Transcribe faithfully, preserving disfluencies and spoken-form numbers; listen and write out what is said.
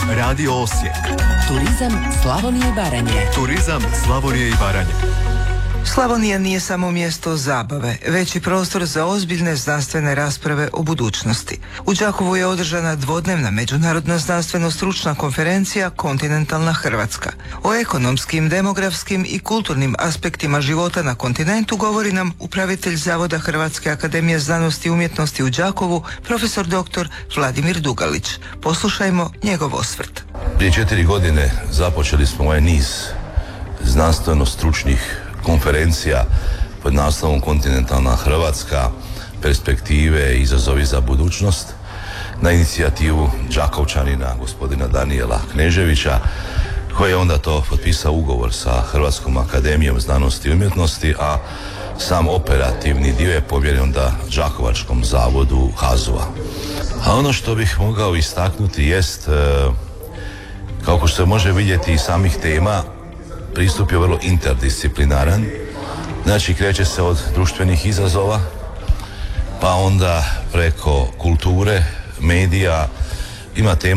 Radio Osijek. Turizam Slavonije i Baranje. Turizam Slavonije i Baranje. Slavonija nije samo mjesto zabave, već i prostor za ozbiljne znanstvene rasprave o budućnosti. U Đakovu je održana dvodnevna međunarodna znanstveno-stručna konferencija Kontinentalna Hrvatska. O ekonomskim, demografskim i kulturnim aspektima života na kontinentu govori nam upravitelj Zavoda Hrvatske akademije znanosti i umjetnosti u Đakovu, profesor doktor Vladimir Dugalić. Poslušajmo njegov osvrt. Prije četiri godine započeli smo ovaj niz znanstveno-stručnih konferencija pod naslovom Kontinentalna Hrvatska, perspektive i izazovi za budućnost na inicijativu Đakovčanina gospodina Danijela Kneževića, koji je onda to potpisao ugovor sa Hrvatskom akademijom znanosti i umjetnosti, a sam operativni dio je povjeren onda Đakovačkom zavodu HAZU-a. A ono što bih mogao istaknuti jest, kako što se može vidjeti iz samih tema, pristup je vrlo interdisciplinaran, znači kreće se od društvenih izazova, pa onda preko kulture, medija, ima tema